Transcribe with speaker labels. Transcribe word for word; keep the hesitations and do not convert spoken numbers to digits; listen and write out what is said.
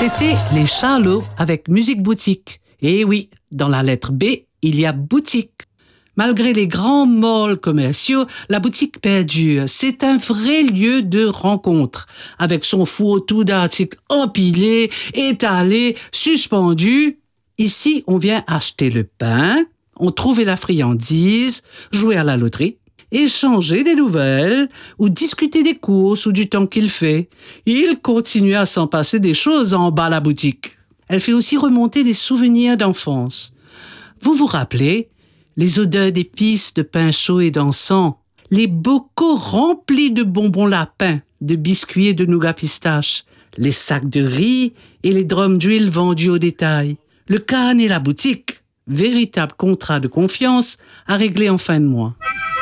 Speaker 1: C'était les Charlots avec Musique Boutique. Et oui, dans la lettre B, il y a boutique. Malgré les grands malls commerciaux, la boutique perdure. C'est un vrai lieu de rencontre, avec son fourre-tout d'articles empilés, étalés, suspendus. Ici, on vient acheter le pain, on trouve la friandise, jouer à la loterie, échanger des nouvelles ou discuter des courses ou du temps qu'il fait. Il continue à s'en passer des choses en bas la boutique. Elle fait aussi remonter des souvenirs d'enfance. Vous vous rappelez les odeurs d'épices, de pain chaud et d'encens, les bocaux remplis de bonbons lapins, de biscuits et de nougat pistache, les sacs de riz et les drums d'huile vendus au détail, le canne et la boutique, véritable contrat de confiance à régler en fin de mois.